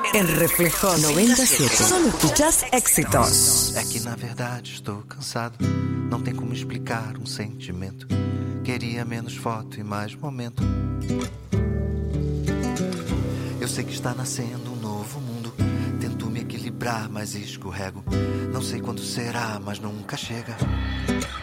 En Reflejo 97. Solo escuchas éxitos. É que na verdade estou cansado. Não tem como explicar um sentimento. Queria menos foto e mais momento. Eu sei que está nascendo um novo mundo. Tento me equilibrar, mas escorrego. Não sei quando será, mas nunca chega.